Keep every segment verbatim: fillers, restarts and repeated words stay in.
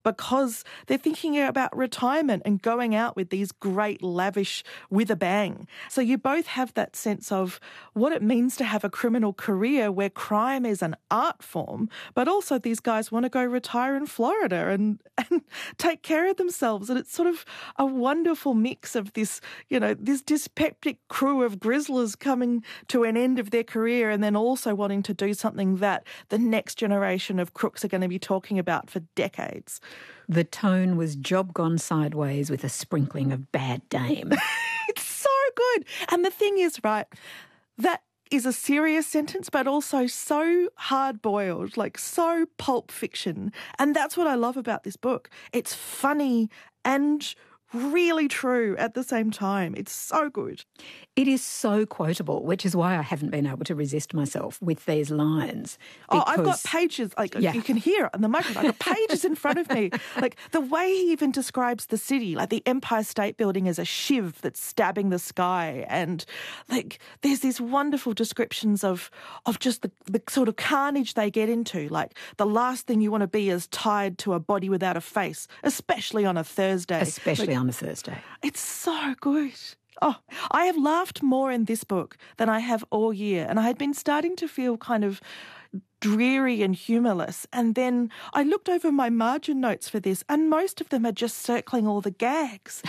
because they're thinking about retirement and going out with these great lavish with a bang. So you both have that sense of what it means to have a criminal career where crime is an art form, but also these guys want to go retire in Florida and, and take care of themselves. And it's sort of a wonderful mix of this, you know, this dyspeptic crew of grizzlers coming to an end of their career and then also wanting to do something that the next generation of crooks are going to be talking about for decades. The tone was job gone sideways with a sprinkling of bad dame. It's so good. And the thing is, right, that is a serious sentence, but also so hard-boiled, like so pulp fiction. And that's what I love about this book. It's funny and really true at the same time. It's so good. It is so quotable, which is why I haven't been able to resist myself with these lines. Oh, I've got pages, like yeah. you can hear it on the microphone. I've got pages in front of me. Like the way he even describes the city, like the Empire State Building as a shiv that's stabbing the sky. And like there's these wonderful descriptions of of just the, the sort of carnage they get into. Like the last thing you want to be is tied to a body without a face, especially on a Thursday. Especially like, on a Thursday. It's so good. Oh, I have laughed more in this book than I have all year. And I had been starting to feel kind of dreary and humourless. And then I looked over my margin notes for this and most of them are just circling all the gags.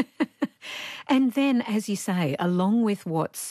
And then, as you say, along with what's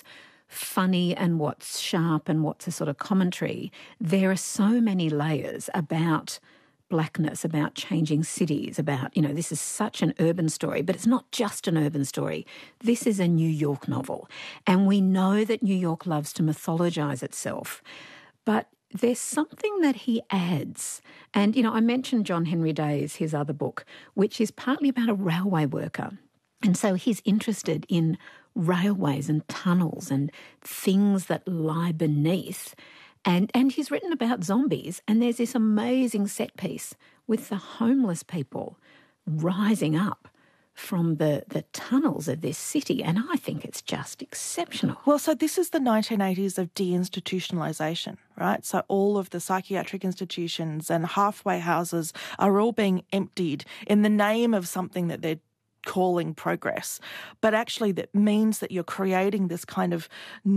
funny and what's sharp and what's a sort of commentary, there are so many layers about blackness, about changing cities, about, you know, this is such an urban story, but it's not just an urban story. This is a New York novel. And we know that New York loves to mythologise itself. But there's something that he adds. And, you know, I mentioned John Henry Day's, his other book, which is partly about a railway worker. And so he's interested in railways and tunnels and things that lie beneath. And and he's written about zombies, and there's this amazing set piece with the homeless people rising up from the, the tunnels of this city, and I think it's just exceptional. Well, so this is the nineteen eighties of deinstitutionalisation, right? So all of the psychiatric institutions and halfway houses are all being emptied in the name of something that they're calling progress, but actually that means that you're creating this kind of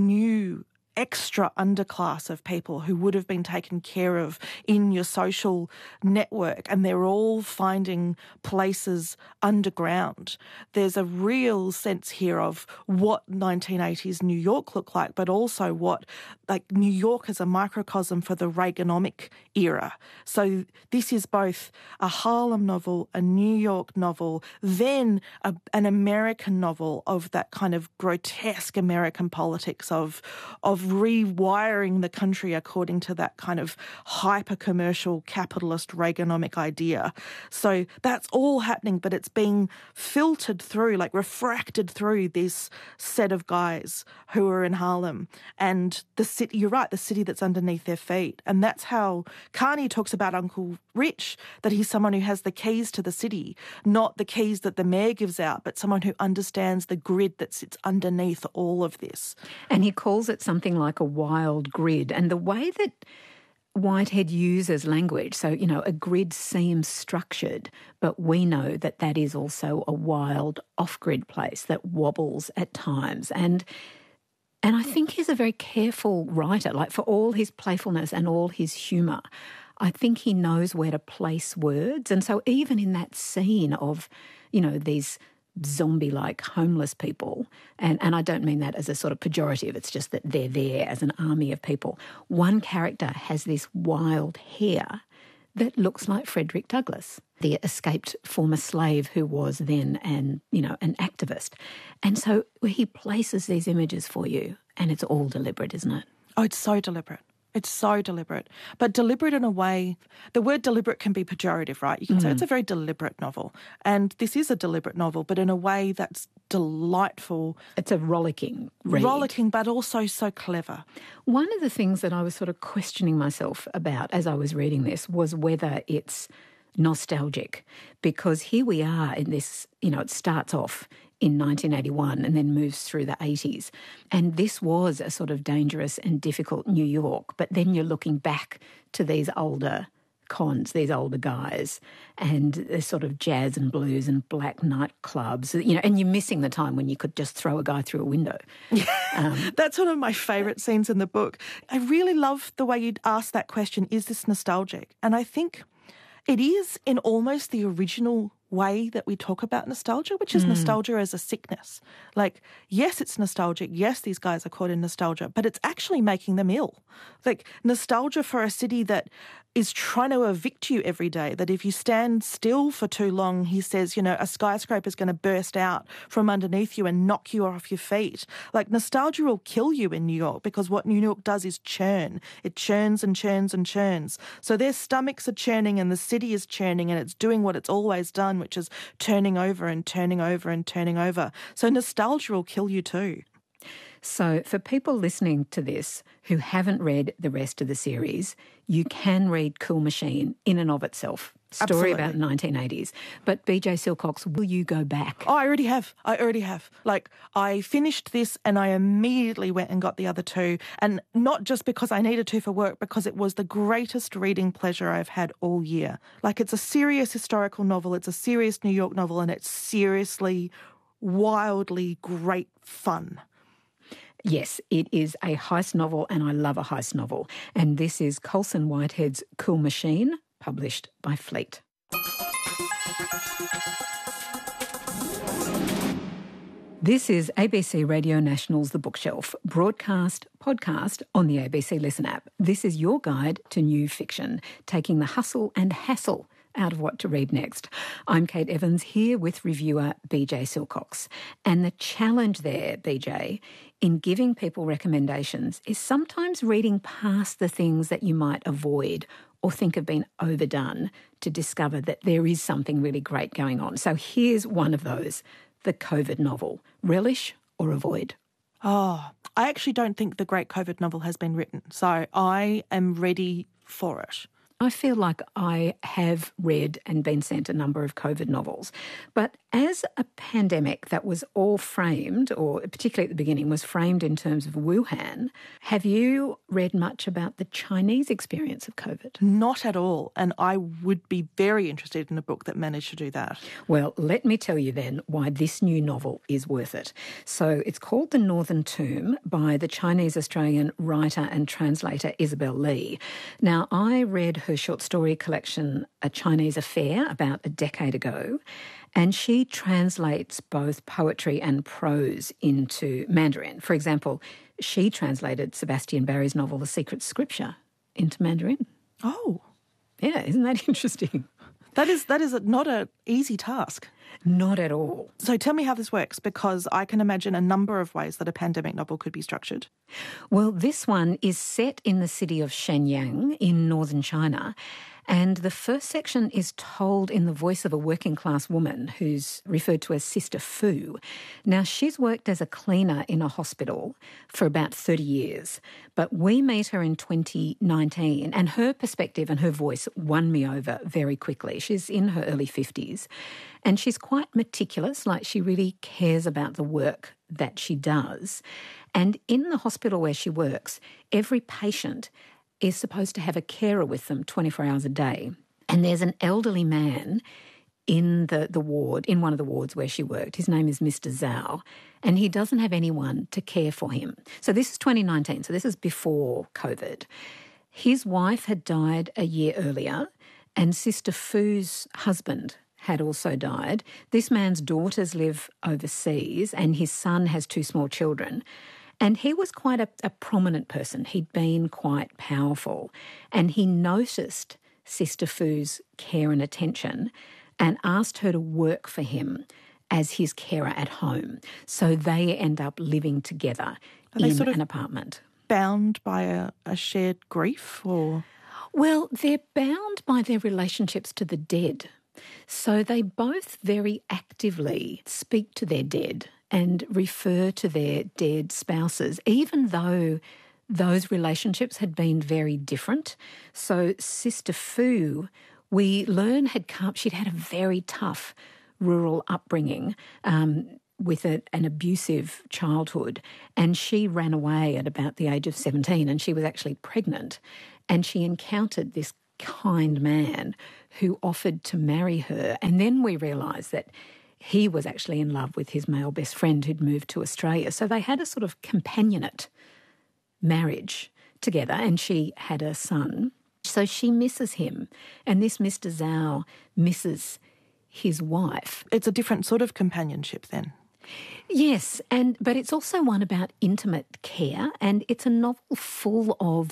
new extra underclass of people who would have been taken care of in your social network, and they're all finding places underground. There's a real sense here of what nineteen eighties New York looked like, but also what, like, New York is a microcosm for the Reaganomic era. So this is both a Harlem novel, a New York novel, then a, an American novel of that kind of grotesque American politics of of rewiring the country according to that kind of hyper-commercial capitalist Reaganomic idea. So that's all happening, but it's being filtered through, like refracted through this set of guys who are in Harlem. And the city, you're right, the city that's underneath their feet. And that's how Carney talks about Uncle Rich, that he's someone who has the keys to the city, not the keys that the mayor gives out, but someone who understands the grid that sits underneath all of this. And he calls it something like a wild grid. And the way that Whitehead uses language, so, you know, a grid seems structured, but we know that that is also a wild off-grid place that wobbles at times. And and I think he's a very careful writer, like for all his playfulness and all his humour. I think he knows where to place words. And so even in that scene of, you know, these zombie-like homeless people, and, and I don't mean that as a sort of pejorative, it's just that they're there as an army of people. One character has this wild hair that looks like Frederick Douglass, the escaped former slave who was then an, you know, an activist. And so he places these images for you, and it's all deliberate, isn't it? Oh, it's so deliberate. It's so deliberate, but deliberate in a way, the word deliberate can be pejorative, right? You can mm. say it's a very deliberate novel, and this is a deliberate novel, but in a way that's delightful. It's a rollicking read. Rollicking, but also so clever. One of the things that I was sort of questioning myself about as I was reading this was whether it's nostalgic, because here we are in this, you know, it starts off in nineteen eighty-one and then moves through the eighties. And this was a sort of dangerous and difficult New York. But then you're looking back to these older cons, these older guys, and the sort of jazz and blues and black nightclubs, you know, and you're missing the time when you could just throw a guy through a window. Um, That's one of my favourite scenes in the book. I really love the way you'd ask that question, is this nostalgic? And I think it is in almost the original way that we talk about nostalgia, which is mm. nostalgia as a sickness. Like, yes, it's nostalgic. Yes, these guys are caught in nostalgia, but it's actually making them ill. Like, nostalgia for a city that is trying to evict you every day, that if you stand still for too long, he says, you know, a skyscraper is going to burst out from underneath you and knock you off your feet. Like, nostalgia will kill you in New York because what New York does is churn. It churns and churns and churns. So their stomachs are churning and the city is churning and it's doing what it's always done, which is turning over and turning over and turning over. So nostalgia will kill you too. So for people listening to this who haven't read the rest of the series, you can read Cool Machine in and of itself. Story Absolutely. About nineteen eighties. But B J Silcox, will you go back? Oh, I already have. I already have. Like, I finished this and I immediately went and got the other two. And not just because I needed to for work, because it was the greatest reading pleasure I've had all year. Like, it's a serious historical novel. It's a serious New York novel. And it's seriously, wildly great fun. Yes, it is a heist novel, and I love a heist novel. And this is Colson Whitehead's Cool Machine, published by Fleet. This is A B C Radio National's The Bookshelf, broadcast, podcast on the A B C Listen app. This is your guide to new fiction, taking the hustle and hassle out of what to read next. I'm Kate Evans, here with reviewer B J Silcox. And the challenge there, B J, in giving people recommendations is sometimes reading past the things that you might avoid or think have been overdone to discover that there is something really great going on. So here's one of those, the COVID novel. Relish or avoid? Oh, I actually don't think the great COVID novel has been written, so I am ready for it. I feel like I have read and been sent a number of COVID novels. But as a pandemic that was all framed, or particularly at the beginning, was framed in terms of Wuhan, have you read much about the Chinese experience of COVID? Not at all. And I would be very interested in a book that managed to do that. Well, let me tell you then why this new novel is worth it. So it's called The Northern Tomb by the Chinese-Australian writer and translator Isabel Lee. Now, I read her short story collection, A Chinese Affair, about a decade ago, and she translates both poetry and prose into Mandarin. For example, she translated Sebastian Barry's novel The Secret Scripture into Mandarin. Oh. Yeah, isn't that interesting? That is that is not an easy task. Not at all. So tell me how this works, because I can imagine a number of ways that a pandemic novel could be structured. Well, this one is set in the city of Shenyang in northern China. And the first section is told in the voice of a working-class woman who's referred to as Sister Fu. Now, she's worked as a cleaner in a hospital for about thirty years, but we meet her in twenty nineteen, and her perspective and her voice won me over very quickly. She's in her early fifties, and she's quite meticulous, like she really cares about the work that she does. And in the hospital where she works, every patient is supposed to have a carer with them twenty-four hours a day. And there's an elderly man in the, the ward, in one of the wards where she worked. His name is Mister Zhao, and he doesn't have anyone to care for him. So this is twenty nineteen, so this is before COVID. His wife had died a year earlier, and Sister Fu's husband had also died. This man's daughters live overseas, and his son has two small children. And he was quite a, a prominent person. He'd been quite powerful. And he noticed Sister Fu's care and attention and asked her to work for him as his carer at home. So they end up living together in sort of an apartment. Bound by a, a shared grief, or? Well, they're bound by their relationships to the dead. So they both very actively speak to their dead and refer to their dead spouses, even though those relationships had been very different. So Sister Fu, we learn, had come, she'd had a very tough rural upbringing um, with a, an abusive childhood, and she ran away at about the age of seventeen, and she was actually pregnant, and she encountered this kind man who offered to marry her. And then we realised that he was actually in love with his male best friend who'd moved to Australia. So they had a sort of companionate marriage together, and she had a son. So she misses him, and this Mister Zhao misses his wife. It's a different sort of companionship then. Yes, and but it's also one about intimate care, and it's a novel full of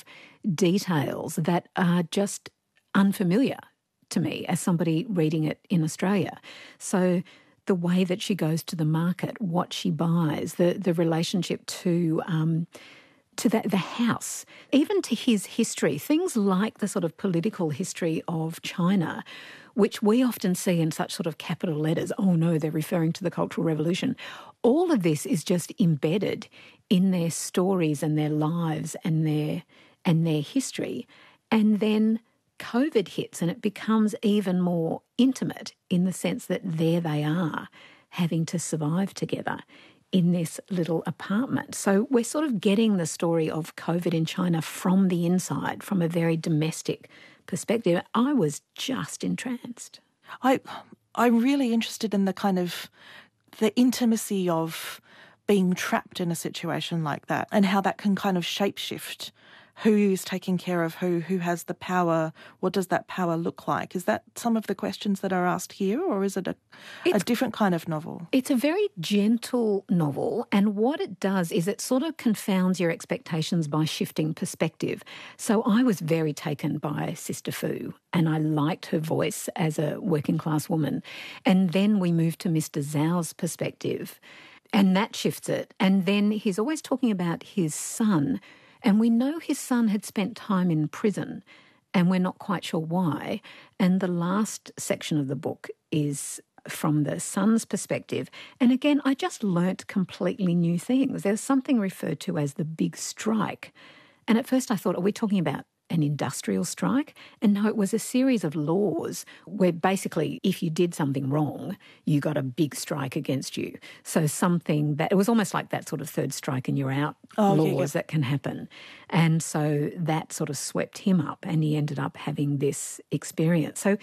details that are just unfamiliar to me as somebody reading it in Australia. So the way that she goes to the market, what she buys, the the relationship to um, to the, the house, even to his history, things like the sort of political history of China, which we often see in such sort of capital letters. Oh no, they're referring to the Cultural Revolution. All of this is just embedded in their stories and their lives and their and their history. And then COVID hits and it becomes even more intimate in the sense that there they are having to survive together in this little apartment. So we're sort of getting the story of COVID in China from the inside, from a very domestic perspective. I was just entranced. I, I'm really interested in the kind of the intimacy of being trapped in a situation like that and how that can kind of shapeshift who is taking care of who, who has the power, what does that power look like? Is that some of the questions that are asked here, or is it a, a different kind of novel? It's a very gentle novel, and what it does is it sort of confounds your expectations by shifting perspective. So I was very taken by Sister Fu, and I liked her voice as a working class woman. And then we moved to Mister Zhao's perspective, and that shifts it. And then he's always talking about his son, and we know his son had spent time in prison, and we're not quite sure why. And the last section of the book is from the son's perspective. And again, I just learnt completely new things. There's something referred to as the big strike. And at first I thought, are we talking about an industrial strike? And no, it was a series of laws where basically if you did something wrong, you got a big strike against you. So something that, it was almost like that sort of third strike and you're out oh, laws yeah, yeah. that can happen. And so that sort of swept him up and he ended up having this experience. So,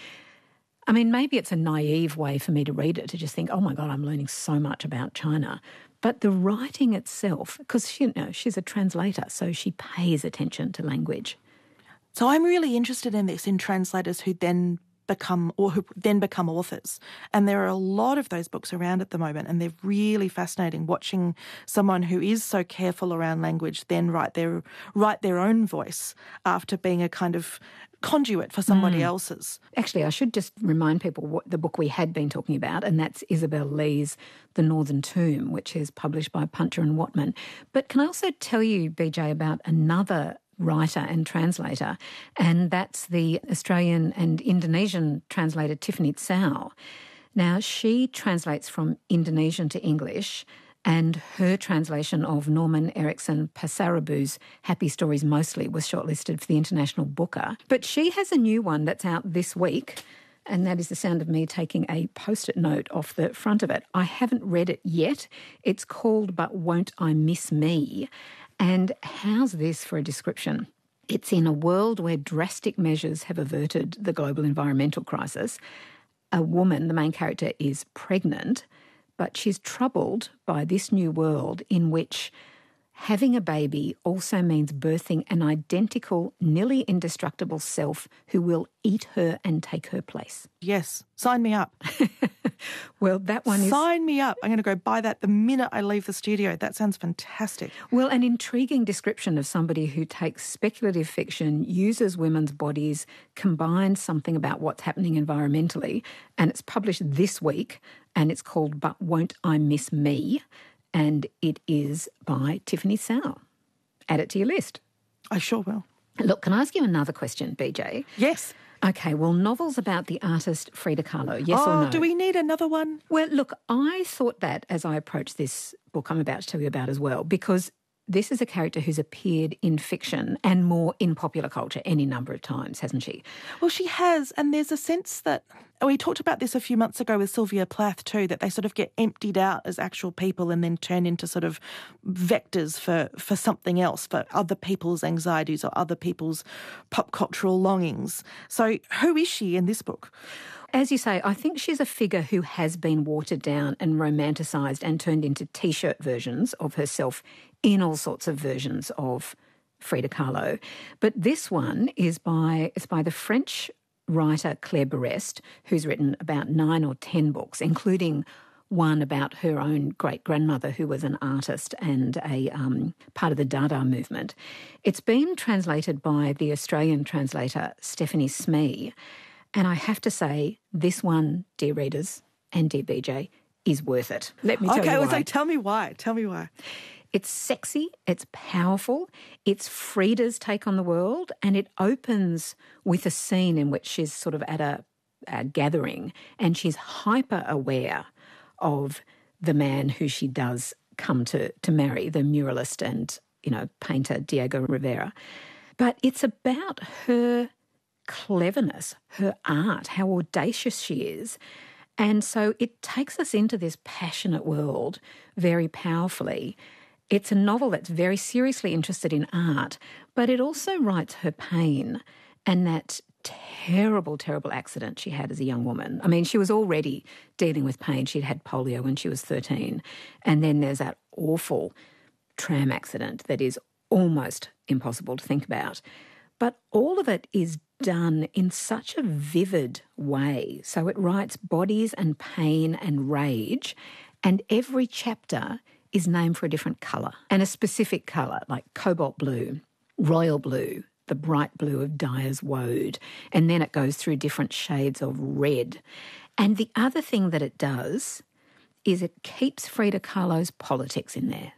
I mean, maybe it's a naive way for me to read it, to just think, oh my God, I'm learning so much about China. But the writing itself, because you know, she's a translator, so she pays attention to language. So I'm really interested in this, in translators who then become or who then become authors. And there are a lot of those books around at the moment, and they're really fascinating watching someone who is so careful around language then write their write their own voice after being a kind of conduit for somebody mm. else's. Actually, I should just remind people what the book we had been talking about, and that's Isabel Lee's The Northern Tomb, which is published by Puncher and Watman. But can I also tell you, B J, about another writer and translator, and that's the Australian and Indonesian translator Tiffany Tsao. Now, she translates from Indonesian to English, and her translation of Norman Erickson Passarabu's Happy Stories Mostly was shortlisted for the International Booker. But she has a new one that's out this week, and that is the sound of me taking a post-it note off the front of it. I haven't read it yet. It's called But Won't I Miss Me? And how's this for a description? It's in a world where drastic measures have averted the global environmental crisis. A woman, the main character, is pregnant, but she's troubled by this new world in which having a baby also means birthing an identical, nearly indestructible self who will eat her and take her place. Yes, sign me up. Well, that one is... Sign me up. I'm going to go buy that the minute I leave the studio. That sounds fantastic. Well, an intriguing description of somebody who takes speculative fiction, uses women's bodies, combines something about what's happening environmentally, and it's published this week, and it's called But Won't I Miss Me? And it is by Tiffany Tsao. Add it to your list. I sure will. Look, can I ask you another question, B J? Yes. Okay, well, novels about the artist Frida Kahlo, yes oh, or no? Do we need another one? Well, look, I thought that as I approached this book I'm about to tell you about as well, because this is a character who's appeared in fiction and more in popular culture any number of times, hasn't she? Well, she has, and there's a sense that, we talked about this a few months ago with Sylvia Plath too, that they sort of get emptied out as actual people and then turn into sort of vectors for, for something else, for other people's anxieties or other people's pop cultural longings. So who is she in this book? As you say, I think she's a figure who has been watered down and romanticised and turned into T-shirt versions of herself in all sorts of versions of Frida Kahlo. But this one is by it's by the French writer Claire Berest, who's written about nine or ten books, including one about her own great-grandmother who was an artist and a um, part of the Dada movement. It's been translated by the Australian translator Stephanie Smee. And I have to say, this one, dear readers and dear B J, is worth it. Let me tell okay, you why. Okay, so tell me why. Tell me why. It's sexy, it's powerful, it's Frida's take on the world, and it opens with a scene in which she's sort of at a, a gathering and she's hyper-aware of the man who she does come to, to marry, the muralist and, you know, painter Diego Rivera. But it's about her cleverness, her art, how audacious she is. And so it takes us into this passionate world very powerfully. It's a novel that's very seriously interested in art, but it also writes her pain and that terrible, terrible accident she had as a young woman. I mean, she was already dealing with pain. She'd had polio when she was thirteen. And then there's that awful tram accident that is almost impossible to think about. But all of it is done in such a vivid way. So it writes bodies and pain and rage, and every chapter is named for a different colour, and a specific colour, like cobalt blue, royal blue, the bright blue of Dyer's Woad, and then it goes through different shades of red. And the other thing that it does is it keeps Frida Kahlo's politics in there.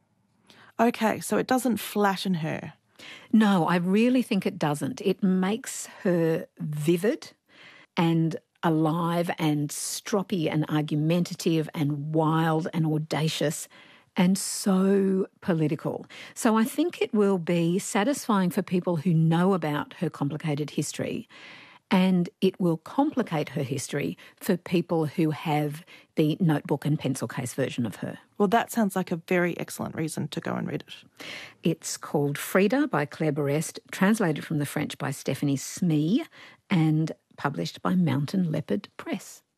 Okay, so it doesn't flatten her. No, I really think it doesn't. It makes her vivid and alive and stroppy and argumentative and wild and audacious and so political. So I think it will be satisfying for people who know about her complicated history, and it will complicate her history for people who have the notebook and pencil case version of her. Well, that sounds like a very excellent reason to go and read it. It's called Frida by Claire Berest, translated from the French by Stephanie Smee, and published by Mountain Leopard Press.